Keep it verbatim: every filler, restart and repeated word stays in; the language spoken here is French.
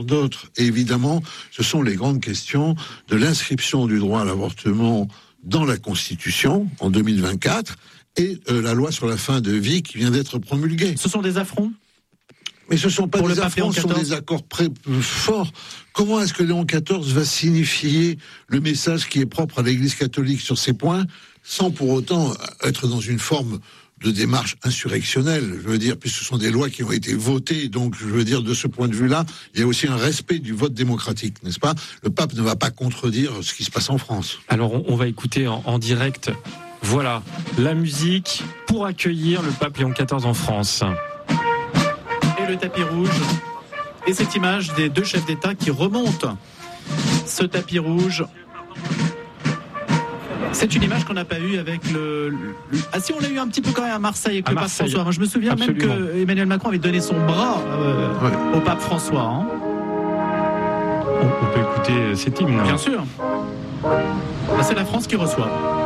d'autres. Et évidemment, ce sont les grandes questions de l'inscription du droit à l'avortement dans la Constitution en deux mille vingt-quatre et euh, la loi sur la fin de vie qui vient d'être promulguée. Ce sont des affronts ? Mais ce ne sont pas Pour des le affronts, ce sont des accords très forts. Comment est-ce que Léon quatorze va signifier le message qui est propre à l'Église catholique sur ces points, sans pour autant être dans une forme de démarche insurrectionnelle, je veux dire, puisque ce sont des lois qui ont été votées, donc je veux dire, de ce point de vue-là, il y a aussi un respect du vote démocratique, n'est-ce pas ? Le pape ne va pas contredire ce qui se passe en France. Alors on, on va écouter en, en direct, voilà, la musique pour accueillir le pape Léon quatorze en France. Et le tapis rouge, et cette image des deux chefs d'État qui remontent ce tapis rouge. C'est une image qu'on n'a pas eue avec le, le... Ah si, on l'a eu un petit peu quand même à Marseille avec à le Marseille. pape François. Moi, je me souviens Absolument. même que Emmanuel Macron avait donné son bras euh, ouais. au pape François. Hein. On, on peut écouter cet hymne. Bien sûr. Ah, c'est la France qui reçoit.